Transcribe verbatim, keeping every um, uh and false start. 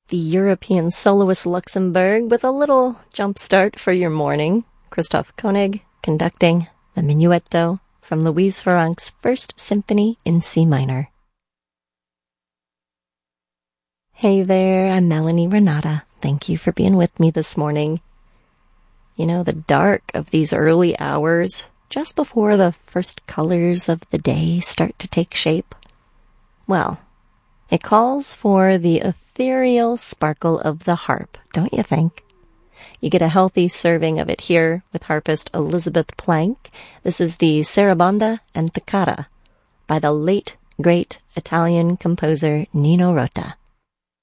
the European soloist Luxembourg with a little jump start for your morning. Christoph Koenig conducting the Minuetto from Louise Farrenc's First Symphony in C minor. Hey there, I'm Melanie Renata. Thank you for being with me this morning. You know, the dark of these early hours, just before the first colors of the day start to take shape, well, it calls for the ethereal sparkle of the harp, don't you think? You get a healthy serving of it here with harpist Elizabeth Plank. This is the Sarabanda and Toccata by the late, great Italian composer Nino Rota.